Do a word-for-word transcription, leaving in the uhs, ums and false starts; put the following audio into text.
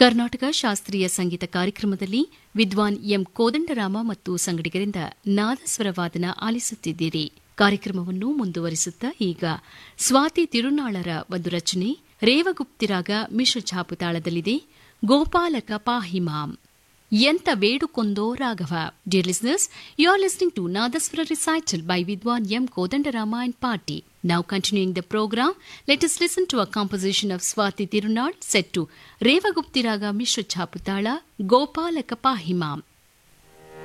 ಕರ್ನಾಟಕ ಶಾಸ್ತ್ರೀಯ ಸಂಗೀತ ಕಾರ್ಯಕ್ರಮದಲ್ಲಿ ವಿದ್ವಾನ್ ಎಂ ಕೋದಂಡರಾಮ ಮತ್ತು ಸಂಗಡಿಗರಿಂದ ನಾದಸ್ವರವಾದನ ಆಲಿಸುತ್ತಿದ್ದೀರಿ. ಕಾರ್ಯಕ್ರಮವನ್ನು ಮುಂದುವರಿಸುತ್ತಾ ಈಗ ಸ್ವಾತಿ ತಿರುನಾಳರ ಒಂದು ರಚನೆ ರೇವಗುಪ್ತಿರಾಗ ಮಿಶ್ರ ಛಾಪುತಾಳದಲ್ಲಿದೆ. ಗೋಪಾಲಕ ಪಾಹಿಮಾಂ ಎಂತ ಬೇಡುಕೊಂದೋ Raghava. Dear listeners, you are listening to Nadaswara recital by Vidwan M. Kodandarama and Party. Now continuing the program, let us listen to a composition of Swati Tirunal set to Revaguptiraga Mishra Chaputala Gopalaka Pahimam.